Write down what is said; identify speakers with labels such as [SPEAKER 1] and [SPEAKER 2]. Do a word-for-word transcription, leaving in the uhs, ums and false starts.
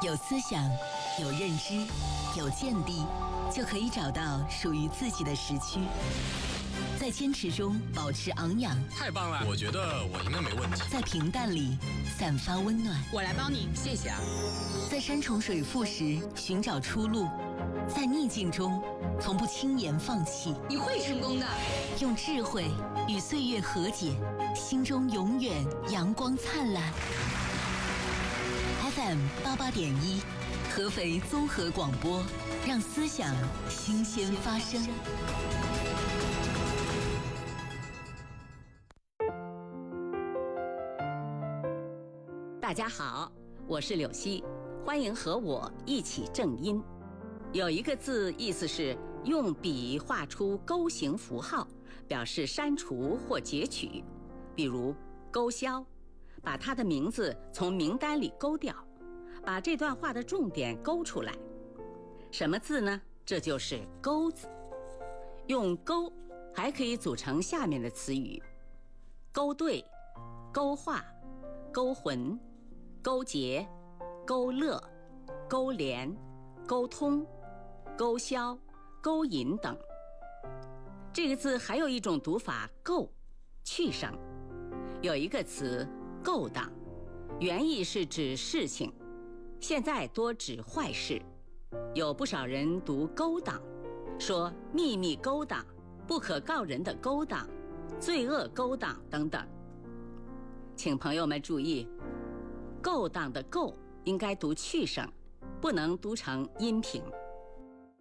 [SPEAKER 1] 有思想，有认知，有见地，就可以找到属于自己的时区。在坚持中保持昂扬，
[SPEAKER 2] 太棒了！我觉得我应该没问题。
[SPEAKER 1] 在平淡里散发温暖，
[SPEAKER 3] 我来帮你，谢谢啊。
[SPEAKER 1] 在山重水复时寻找出路，在逆境中从不轻言放弃。
[SPEAKER 3] 你会成功的。
[SPEAKER 1] 用智慧与岁月和解，心中永远阳光灿烂。F M 八八点一，合肥综合广播，让思想新鲜发生。
[SPEAKER 4] 大家好，我是柳溪，欢迎和我一起正音。有一个字意思是用笔画出勾形符号，表示删除或截取，比如勾销，把他的名字从名单里勾掉，把这段话的重点勾出来。什么字呢？这就是钩字。用勾还可以组成下面的词语：勾兑、勾画、勾魂、勾结、勾勒、勾连、沟通、勾销、勾引等。这个字还有一种读法勾，去声。有一个词勾当，原意是指事情，现在多指坏事。有不少人读勾当，说秘密勾当、不可告人的勾当、罪恶勾当等等。请朋友们注意，勾当的勾应该读去声，不能读成阴平。